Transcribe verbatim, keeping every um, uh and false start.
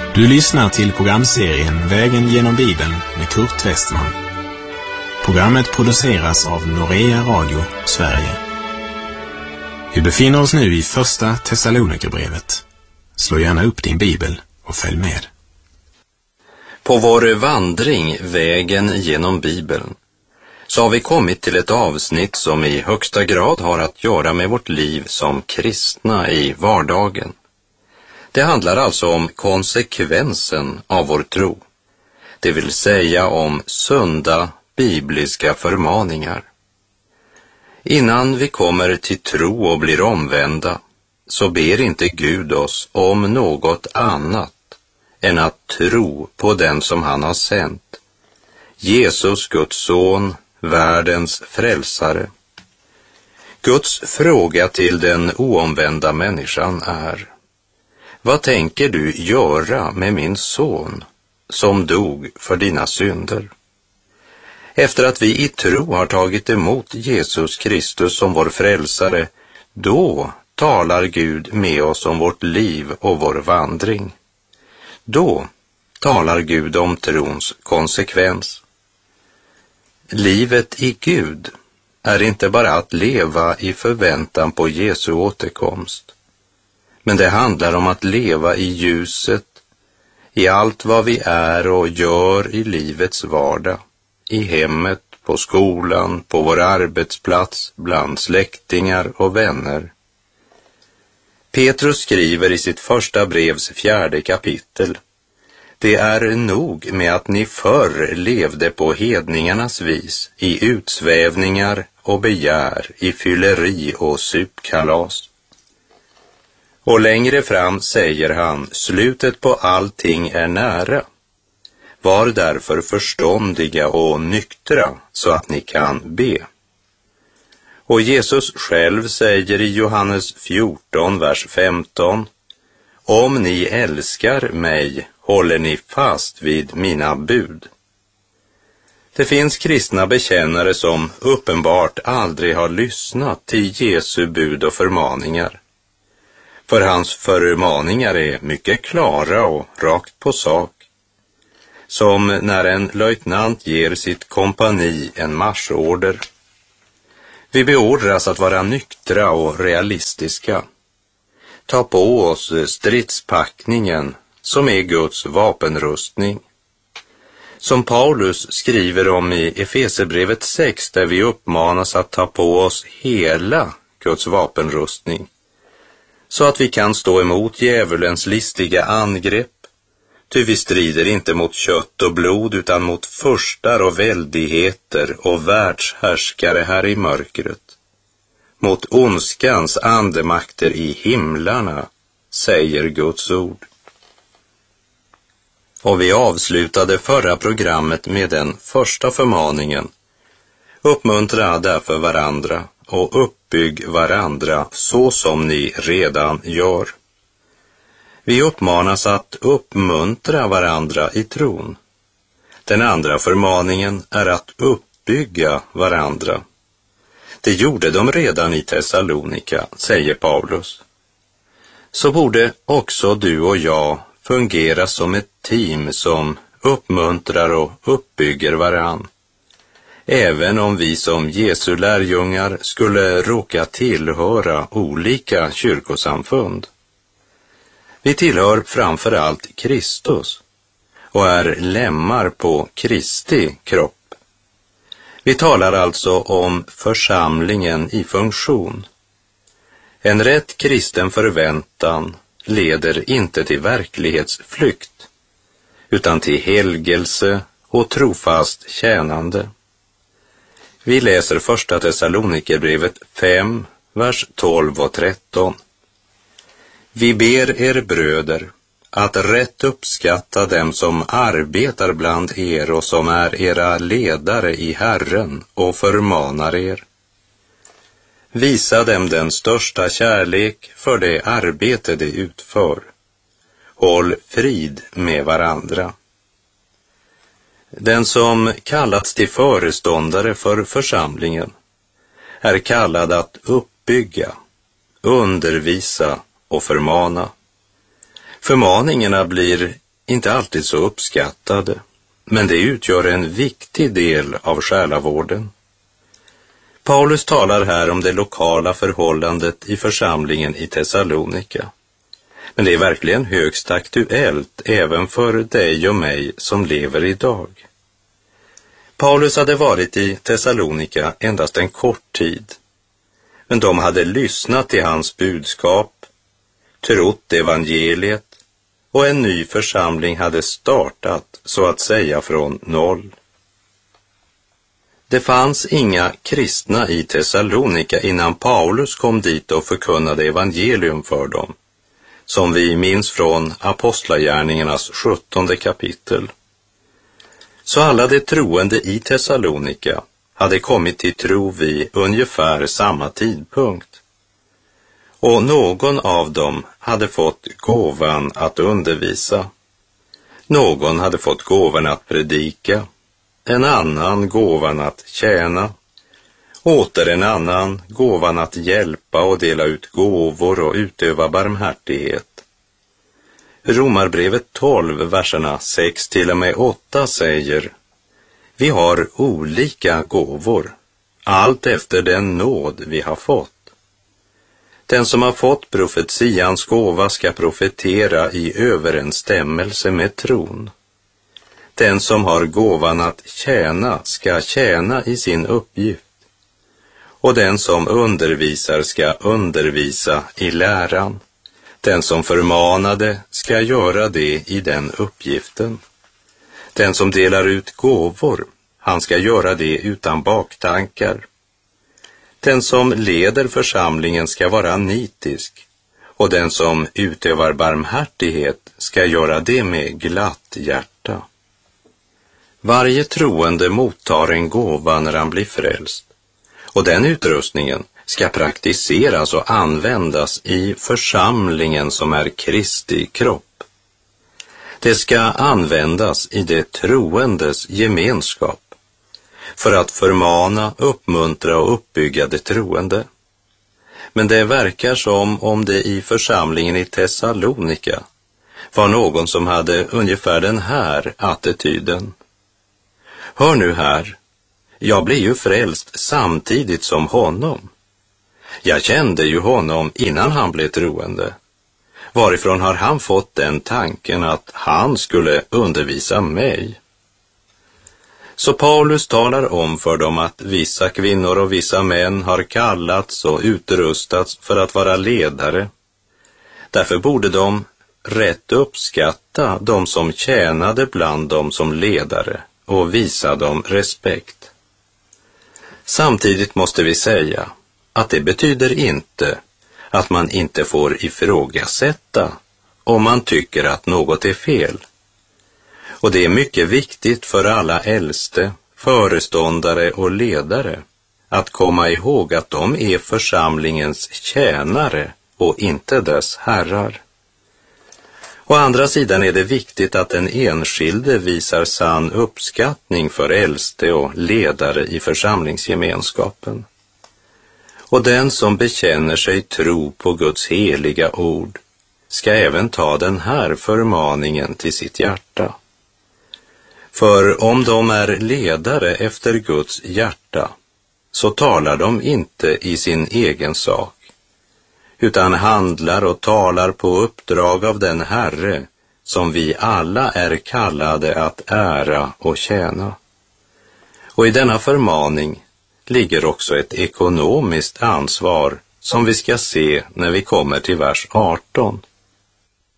Du lyssnar till programserien Vägen genom Bibeln med Kurt Westman. Programmet produceras av Norea Radio, Sverige. Vi befinner oss nu i första Thessalonikerbrevet. Slå gärna upp din bibel och följ med. På vår vandring Vägen genom Bibeln så har vi kommit till ett avsnitt som i högsta grad har att göra med vårt liv som kristna i vardagen. Det handlar alltså om konsekvensen av vår tro, det vill säga om sunda bibliska förmaningar. Innan vi kommer till tro och blir omvända så ber inte Gud oss om något annat än att tro på den som han har sänt, Jesus, Guds son, världens frälsare. Guds fråga till den oomvända människan är: vad tänker du göra med min son som dog för dina synder? Efter att vi i tro har tagit emot Jesus Kristus som vår frälsare, då talar Gud med oss om vårt liv och vår vandring. Då talar Gud om trons konsekvens. Livet i Gud är inte bara att leva i förväntan på Jesu återkomst, men det handlar om att leva i ljuset, i allt vad vi är och gör i livets vardag, i hemmet, på skolan, på vår arbetsplats, bland släktingar och vänner. Petrus skriver i sitt första brevs fjärde kapitel: det är nog med att ni förr levde på hedningarnas vis, i utsvävningar och begär, i fylleri och supkalas. Och längre fram säger han: slutet på allting är nära. Var därför förståndiga och nyktra så att ni kan be. Och Jesus själv säger i Johannes fjorton, vers femton: om ni älskar mig håller ni fast vid mina bud. Det finns kristna bekännare som uppenbart aldrig har lyssnat till Jesu bud och förmaningar. För hans förmaningar är mycket klara och rakt på sak. Som när en löjtnant ger sitt kompani en marschorder. Vi beordras att vara nyktra och realistiska. Ta på oss stridspackningen som är Guds vapenrustning. Som Paulus skriver om i Efesierbrevet sex, där vi uppmanas att ta på oss hela Guds vapenrustning, så att vi kan stå emot djävulens listiga angrepp. Ty vi strider inte mot kött och blod utan mot furstar och väldigheter och världshärskare här i mörkret. Mot ondskans andemakter i himlarna, säger Guds ord. Och vi avslutade förra programmet med den första förmaningen: uppmuntra därför varandra och uppbygg varandra så som ni redan gör. Vi uppmanas att uppmuntra varandra i tron. Den andra förmaningen är att uppbygga varandra. Det gjorde de redan i Thessalonika, säger Paulus. Så borde också du och jag fungera som ett team som uppmuntrar och uppbygger varann. Även om vi som Jesu lärjungar skulle råka tillhöra olika kyrkosamfund. Vi tillhör framför allt Kristus och är lemmar på Kristi kropp. Vi talar alltså om församlingen i funktion. En rätt kristen förväntan leder inte till verklighetsflykt, utan till helgelse och trofast tjänande. Vi läser första Thessalonikerbrevet fem, vers tolv och tretton. Vi ber er bröder att rätt uppskatta dem som arbetar bland er och som är era ledare i Herren och förmanar er. Visa dem den största kärlek för det arbete de utför. Håll frid med varandra. Den som kallats till föreståndare för församlingen är kallad att uppbygga, undervisa och förmana. Förmaningarna blir inte alltid så uppskattade, men det utgör en viktig del av själavården. Paulus talar här om det lokala förhållandet i församlingen i Thessalonika. Men det är verkligen högst aktuellt även för dig och mig som lever idag. Paulus hade varit i Thessalonika endast en kort tid, men de hade lyssnat till hans budskap, trott evangeliet, och en ny församling hade startat så att säga från noll. Det fanns inga kristna i Thessalonika innan Paulus kom dit och förkunnade evangelium för dem, som vi minns från Apostlagärningarnas sjuttonde kapitel. Så alla de troende i Thessalonika hade kommit till tro vid ungefär samma tidpunkt. Och någon av dem hade fått gåvan att undervisa. Någon hade fått gåvan att predika, en annan gåvan att tjäna, åter en annan gåvan att hjälpa och dela ut gåvor och utöva barmhärtighet. Romarbrevet tolv, verserna sex till och med åtta säger: vi har olika gåvor, allt efter den nåd vi har fått. Den som har fått profetians gåva ska profetera i överensstämmelse med tron. Den som har gåvan att tjäna ska tjäna i sin uppgift. Och den som undervisar ska undervisa i läran. Den som förmanade ska göra det i den uppgiften. Den som delar ut gåvor, han ska göra det utan baktankar. Den som leder församlingen ska vara nitisk, och den som utövar barmhärtighet ska göra det med glatt hjärta. Varje troende mottar en gåva när han blir frälst, och den utrustningen ska praktiseras och användas i församlingen som är Kristi kropp. Det ska användas i det troendes gemenskap för att förmana, uppmuntra och uppbygga det troende. Men det verkar som om det i församlingen i Thessalonika var någon som hade ungefär den här attityden. Hör nu här, jag blev ju frälst samtidigt som honom. Jag kände ju honom innan han blev troende. Varifrån har han fått den tanken att han skulle undervisa mig? Så Paulus talar om för dem att vissa kvinnor och vissa män har kallats och utrustats för att vara ledare. Därför borde de rätt uppskatta de som tjänade bland dem som ledare och visa dem respekt. Samtidigt måste vi säga att det betyder inte att man inte får ifrågasätta om man tycker att något är fel. Och det är mycket viktigt för alla äldste, föreståndare och ledare att komma ihåg att de är församlingens tjänare och inte dess herrar. Å andra sidan är det viktigt att den enskilde visar sann uppskattning för äldste och ledare i församlingsgemenskapen. Och den som bekänner sig tro på Guds heliga ord ska även ta den här förmaningen till sitt hjärta. För om de är ledare efter Guds hjärta, så talar de inte i sin egen sak, utan handlar och talar på uppdrag av den Herre som vi alla är kallade att ära och tjäna. Och i denna förmaning ligger också ett ekonomiskt ansvar som vi ska se när vi kommer till vers arton.